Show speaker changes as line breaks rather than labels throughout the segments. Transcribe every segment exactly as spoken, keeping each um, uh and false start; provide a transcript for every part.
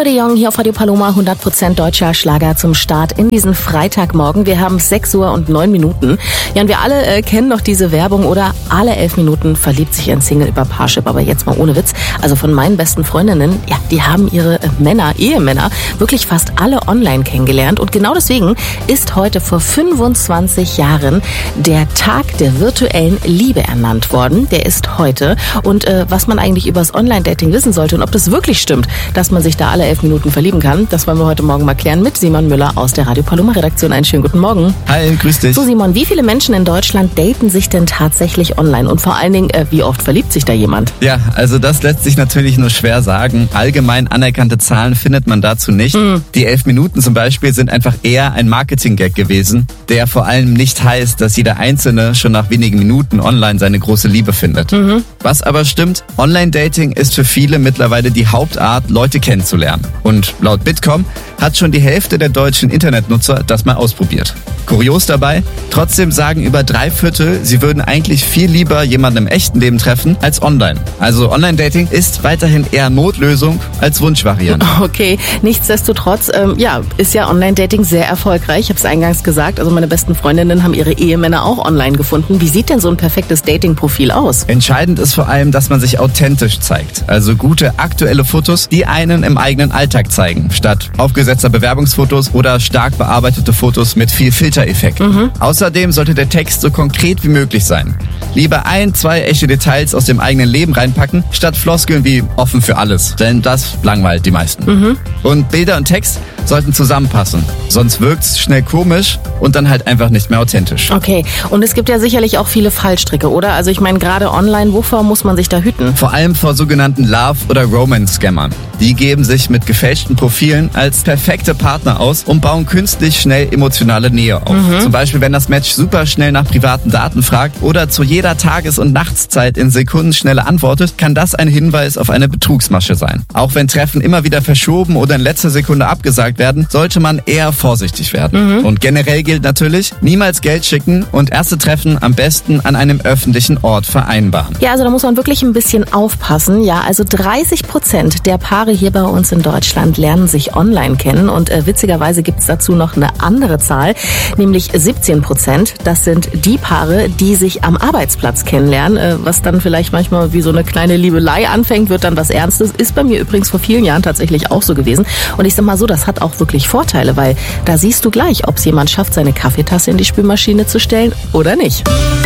Eno de Jong hier auf Radio Paloma, hundert Prozent deutscher Schlager zum Start in diesen Freitagmorgen. Wir haben sechs Uhr und neun Minuten. Ja, und wir alle äh, kennen noch diese Werbung, oder? Alle elf Minuten verliebt sich ein Single über Parship. Aber jetzt mal ohne Witz. Also von meinen besten Freundinnen, ja, die haben ihre äh, Männer, Ehemänner, wirklich fast alle online kennengelernt. Und genau deswegen ist heute vor fünfundzwanzig Jahren der Tag der virtuellen Liebe ernannt worden. Der ist heute. Und äh, was man eigentlich über das Online-Dating wissen sollte und ob das wirklich stimmt, dass man sich da alle elf Minuten verlieben kann, das wollen wir heute Morgen mal klären mit Simon Müller aus der Radio Paloma Redaktion. Einen schönen guten Morgen.
Hi, grüß dich.
So Simon, wie viele Menschen in Deutschland daten sich denn tatsächlich online? Und vor allen Dingen, äh, wie oft verliebt sich da jemand?
Ja, also das lässt sich natürlich nur schwer sagen. Allgemein anerkannte Zahlen findet man dazu nicht. Mhm. Die elf Minuten zum Beispiel sind einfach eher ein Marketing-Gag gewesen, der vor allem nicht heißt, dass jeder Einzelne schon nach wenigen Minuten online seine große Liebe findet. Mhm. Was aber stimmt, Online-Dating ist für viele mittlerweile die Hauptart, Leute kennenzulernen. Und laut Bitkom hat schon die Hälfte der deutschen Internetnutzer das mal ausprobiert. Kurios dabei, trotzdem sagen über drei Viertel, sie würden eigentlich viel lieber jemanden im echten Leben treffen als online. Also Online-Dating ist weiterhin eher Notlösung als Wunschvariante.
Okay, nichtsdestotrotz, ähm, ja, ist ja Online-Dating sehr erfolgreich. Ich habe es eingangs gesagt, also meine besten Freundinnen haben ihre Ehemänner auch online gefunden. Wie sieht denn so ein perfektes Dating-Profil aus?
Entscheidend ist vor allem, dass man sich authentisch zeigt. Also gute aktuelle Fotos, die einen im eigenen Alltag zeigen, statt aufgesetzter Bewerbungsfotos oder stark bearbeitete Fotos mit viel Filtereffekten. Mhm. Außerdem sollte der Text so konkret wie möglich sein. Lieber ein, zwei echte Details aus dem eigenen Leben reinpacken, statt Floskeln wie offen für alles. Denn das langweilt die meisten. Mhm. Und Bilder und Text sollten zusammenpassen. Sonst wirkt's schnell komisch und dann halt einfach nicht mehr authentisch.
Okay, und es gibt ja sicherlich auch viele Fallstricke, oder? Also ich meine, gerade online, wovor muss man sich da hüten?
Vor allem vor sogenannten Love- oder Romance-Scammern. Die geben sich mit gefälschten Profilen als perfekte Partner aus und bauen künstlich schnell emotionale Nähe auf. Mhm. Zum Beispiel, wenn das Match super schnell nach privaten Daten fragt oder zu jeder Tages- und Nachtszeit in Sekundenschnelle antwortet, kann das ein Hinweis auf eine Betrugsmasche sein. Auch wenn Treffen immer wieder verschoben oder in letzter Sekunde abgesagt werden, sollte man eher vorsichtig werden. Mhm. Und generell gilt natürlich, niemals Geld schicken und erste Treffen am besten an einem öffentlichen Ort vereinbaren.
Ja, also da muss man wirklich ein bisschen aufpassen. Ja, also dreißig Prozent der Paare hier bei uns in Deutschland lernen sich online kennen und äh, witzigerweise gibt's dazu noch eine andere Zahl, nämlich siebzehn Prozent. Das sind die Paare, die sich am Arbeitsplatz kennenlernen, äh, was dann vielleicht manchmal wie so eine kleine Liebelei anfängt, wird dann was Ernstes. Ist bei mir übrigens vor vielen Jahren tatsächlich auch so gewesen. Und ich sag mal so, das hat auch wirklich Vorteile, weil da siehst du gleich, ob es jemand schafft, seine Kaffeetasse in die Spülmaschine zu stellen oder nicht.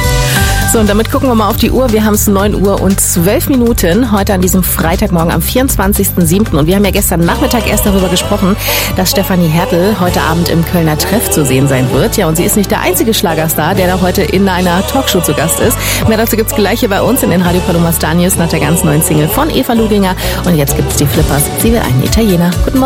So, und damit gucken wir mal auf die Uhr. Wir haben es neun Uhr und zwölf Minuten heute an diesem Freitagmorgen am vierundzwanzigsten siebten Und wir haben ja gestern Nachmittag erst darüber gesprochen, dass Stefanie Hertel heute Abend im Kölner Treff zu sehen sein wird. Ja, und sie ist nicht der einzige Schlagerstar, der da heute in einer Talkshow zu Gast ist. Mehr dazu gibt's gleich hier bei uns in den Radio Paloma Star News nach der ganz neuen Single von Eva Luginger. Und jetzt gibt's die Flippers. Sie will einen Italiener. Guten Morgen.